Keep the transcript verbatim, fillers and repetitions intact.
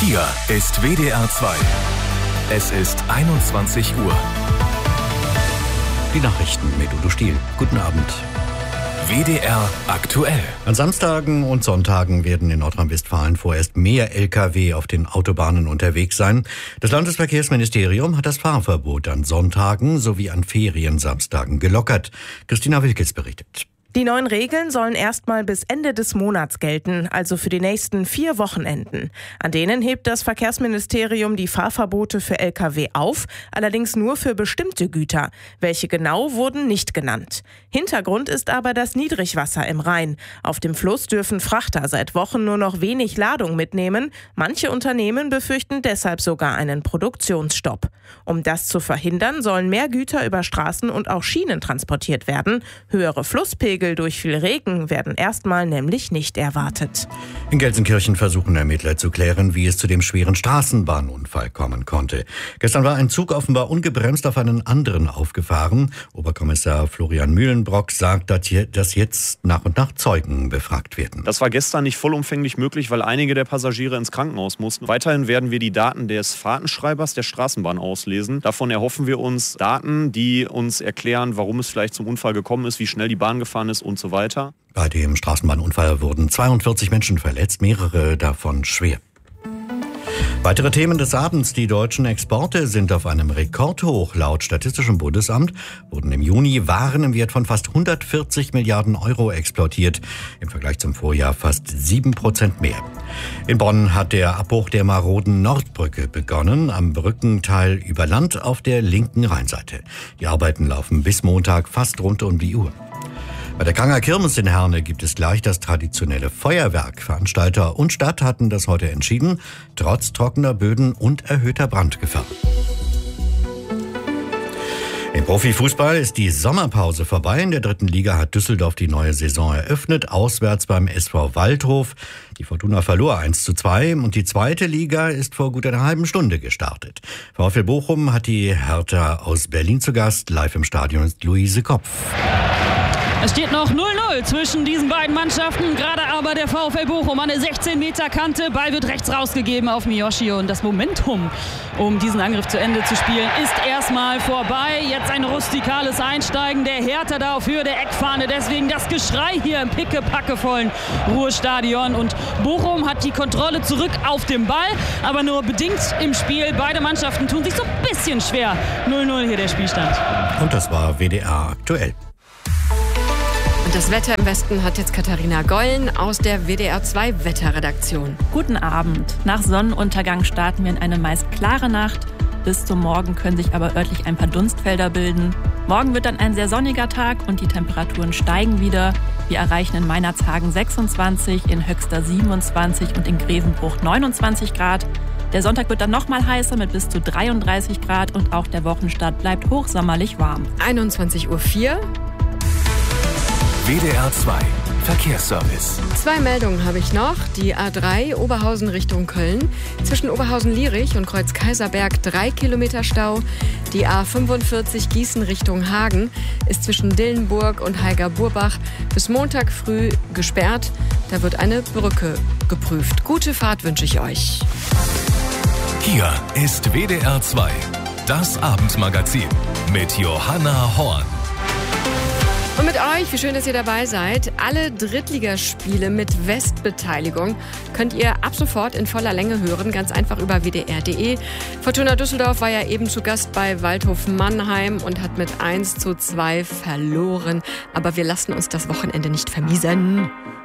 Hier ist W D R zwei. Es ist einundzwanzig Uhr. Die Nachrichten mit Udo Stiel. Guten Abend. W D R aktuell. An Samstagen und Sonntagen werden in Nordrhein-Westfalen vorerst mehr L K W auf den Autobahnen unterwegs sein. Das Landesverkehrsministerium hat das Fahrverbot an Sonntagen sowie an Feriensamstagen gelockert. Christina Wilkes berichtet. Die neuen Regeln sollen erstmal bis Ende des Monats gelten, also für die nächsten vier Wochenenden. An denen hebt das Verkehrsministerium die Fahrverbote für L K W auf, allerdings nur für bestimmte Güter. Welche genau, wurden nicht genannt. Hintergrund ist aber das Niedrigwasser im Rhein. Auf dem Fluss dürfen Frachter seit Wochen nur noch wenig Ladung mitnehmen. Manche Unternehmen befürchten deshalb sogar einen Produktionsstopp. Um das zu verhindern, sollen mehr Güter über Straßen und auch Schienen transportiert werden. Höhere Flusspegel durch viel Regen werden erstmal nämlich nicht erwartet. In Gelsenkirchen versuchen Ermittler zu klären, wie es zu dem schweren Straßenbahnunfall kommen konnte. Gestern war ein Zug offenbar ungebremst auf einen anderen aufgefahren. Oberkommissar Florian Mühlenbrock sagt, dass jetzt nach und nach Zeugen befragt werden. Das war gestern nicht vollumfänglich möglich, weil einige der Passagiere ins Krankenhaus mussten. Weiterhin werden wir die Daten des Fahrtenschreibers der Straßenbahn auslesen. Davon erhoffen wir uns Daten, die uns erklären, warum es vielleicht zum Unfall gekommen ist, wie schnell die Bahn gefahren ist und so weiter. Bei dem Straßenbahnunfall wurden zweiundvierzig Menschen verletzt, mehrere davon schwer. Weitere Themen des Abends. Die deutschen Exporte sind auf einem Rekordhoch. Laut Statistischem Bundesamt wurden im Juni Waren im Wert von fast hundertvierzig Milliarden Euro exportiert. Im Vergleich zum Vorjahr fast sieben Prozent mehr. In Bonn hat der Abbruch der maroden Nordbrücke begonnen, am Brückenteil über Land auf der linken Rheinseite. Die Arbeiten laufen bis Montag fast rund um die Uhr. Bei der Kranger Kirmes in Herne gibt es gleich das traditionelle Feuerwerk. Veranstalter und Stadt hatten das heute entschieden, trotz trockener Böden und erhöhter Brandgefahr. Im Profifußball ist die Sommerpause vorbei. In der dritten Liga hat Düsseldorf die neue Saison eröffnet, auswärts beim S V Waldhof. Die Fortuna verlor eins zu zwei und die zweite Liga ist vor gut einer halben Stunde gestartet. VfL Bochum hat die Hertha aus Berlin zu Gast. Live im Stadion ist Luise Kopf. Es steht noch null null zwischen diesen beiden Mannschaften. Gerade aber der VfL Bochum an der sechzehn Meter Kante. Ball wird rechts rausgegeben auf Miyoshi. Und das Momentum, um diesen Angriff zu Ende zu spielen, ist erstmal vorbei. Jetzt ein rustikales Einsteigen der Hertha da auf Höhe der Eckfahne. Deswegen das Geschrei hier im pickepackevollen Ruhrstadion. Und Bochum hat die Kontrolle zurück auf dem Ball, aber nur bedingt im Spiel. Beide Mannschaften tun sich so ein bisschen schwer. null null hier der Spielstand. Und das war W D R aktuell. Und das Wetter im Westen hat jetzt Katharina Gollen aus der W D R zwei Wetterredaktion. Guten Abend. Nach Sonnenuntergang starten wir in eine meist klare Nacht. Bis zum Morgen können sich aber örtlich ein paar Dunstfelder bilden. Morgen wird dann ein sehr sonniger Tag und die Temperaturen steigen wieder. Wir erreichen in Meinerzhagen sechsundzwanzig, in Höxter siebenundzwanzig und in Grevenbruch neunundzwanzig Grad. Der Sonntag wird dann noch mal heißer mit bis zu dreiunddreißig Grad und auch der Wochenstart bleibt hochsommerlich warm. einundzwanzig Uhr vier. W D R zwei Verkehrsservice. Zwei Meldungen habe ich noch. Die A drei Oberhausen Richtung Köln. Zwischen Oberhausen-Lierich und Kreuz-Kaiserberg drei Kilometer Stau. Die A fünfundvierzig Gießen Richtung Hagen ist zwischen Dillenburg und Heiger-Burbach bis Montag früh gesperrt. Da wird eine Brücke geprüft. Gute Fahrt wünsche ich euch. Hier ist W D R zwei, das Abendmagazin mit Johanna Horn. Und mit euch, wie schön, dass ihr dabei seid. Alle Drittligaspiele mit Westbeteiligung könnt ihr ab sofort in voller Länge hören, ganz einfach über W D R punkt de. Fortuna Düsseldorf war ja eben zu Gast bei Waldhof Mannheim und hat mit eins zu zwei verloren. Aber wir lassen uns das Wochenende nicht vermiesen.